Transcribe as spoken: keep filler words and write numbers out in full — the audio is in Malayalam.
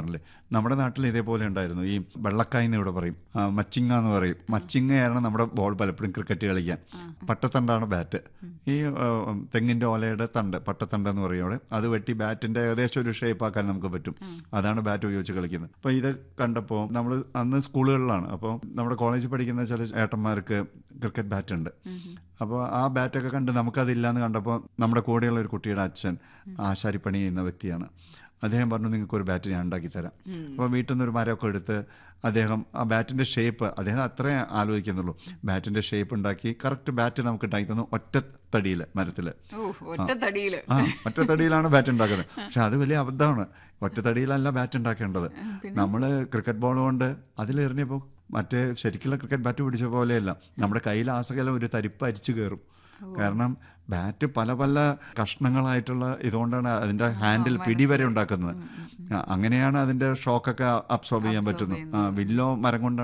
പറയാറില്ലേ, നമ്മുടെ നാട്ടിൽ ഇതേപോലെ ഉണ്ടായിരുന്നു. ഈ വെള്ളക്കായ് എന്ന് ഇവിടെ പറയും, ആ, മച്ചിങ്ങ എന്ന് പറയും. മച്ചിങ്ങയാണ് നമ്മുടെ ബോൾ പലപ്പോഴും ക്രിക്കറ്റ് കളിക്കാൻ. പട്ടത്തണ്ടാണ് ബാറ്റ്. ഈ ആ, തെങ്ങിൻ്റെ ഓലയുടെ തണ്ട്, പട്ടത്തണ്ട് എന്ന് പറയും അവിടെ. അത് വെട്ടി ബാറ്റിൻ്റെ ഏകദേശം ഒരു ഷേപ്പ് ആക്കാൻ നമുക്ക് പറ്റും. അതാണ് ബാറ്റ് ഉപയോഗിച്ച് കളിക്കുന്നത്. അപ്പോൾ ഇത് കണ്ടപ്പോൾ നമ്മൾ അന്ന് സ്കൂളുകളിലാണ്, അപ്പോൾ നമ്മുടെ കോളേജിൽ പഠിക്കുന്ന ചില ഏട്ടന്മാർക്ക് ക്രിക്കറ്റ് ബാറ്റ് ഉണ്ട്. അപ്പോൾ ആ ബാറ്റൊക്കെ കണ്ട് നമുക്കതില്ലാന്ന് കണ്ടപ്പോൾ നമ്മുടെ കൂടെയുള്ള ഒരു കുട്ടിയുടെ അച്ഛൻ ആശാരിപ്പണി ചെയ്യുന്ന വ്യക്തിയാണ്. അദ്ദേഹം പറഞ്ഞു, നിങ്ങൾക്ക് ഒരു ബാറ്റ് ഞാൻ ഉണ്ടാക്കി തരാം. അപ്പോൾ വീട്ടിൽ നിന്ന് ഒരു മരമൊക്കെ എടുത്ത് അദ്ദേഹം ആ ബാറ്റിൻ്റെ ഷേപ്പ്, അദ്ദേഹം അത്രേ ആലോചിക്കുന്നുള്ളൂ, ബാറ്റിൻ്റെ ഷേപ്പ് ഉണ്ടാക്കി കറക്റ്റ് ബാറ്റ് നമുക്ക് ഉണ്ടാക്കി തന്നു. ഒറ്റ തടിയിൽ, മരത്തിൽ. ആ ഒറ്റ തടിയിലാണ് ബാറ്റ് ഉണ്ടാക്കുന്നത്. പക്ഷെ അത് വലിയ അബദ്ധമാണ്. ഒറ്റ തടിയിലല്ല ബാറ്റ് ഉണ്ടാക്കേണ്ടത്. നമ്മൾ ക്രിക്കറ്റ് ബോൾ കൊണ്ട് അതിലെറിഞ്ഞപ്പോൾ മറ്റേ ശരിക്കുള്ള ക്രിക്കറ്റ് ബാറ്റ് പിടിച്ച പോലെയല്ല, നമ്മുടെ കയ്യിൽ ആസകലം ഒരു തരിപ്പ് അരിച്ചു കയറും. കാരണം ബാറ്റ് പല പല കഷ്ണങ്ങളായിട്ടുള്ള ഇതുകൊണ്ടാണ് അതിൻ്റെ ഹാൻഡിൽ പിടി വരെ ഉണ്ടാക്കുന്നത്. അങ്ങനെയാണ് അതിൻ്റെ ഷോക്കൊക്കെ അബ്സോർബ് ചെയ്യാൻ പറ്റുന്നത്. വില്ലോ മരം കൊണ്ട്